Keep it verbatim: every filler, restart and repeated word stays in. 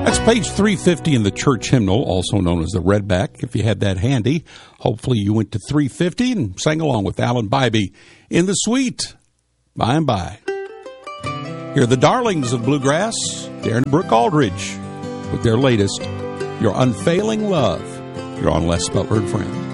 That's page three fifty in the church hymnal, also known as the Redback. If you had that handy, hopefully you went to three fifty and sang along with Alan Bybee in the suite, By and By. Here are the darlings of bluegrass, Darren Brooke Aldridge, with their latest, Your Unfailing Love. You're on Les Butler and Friends.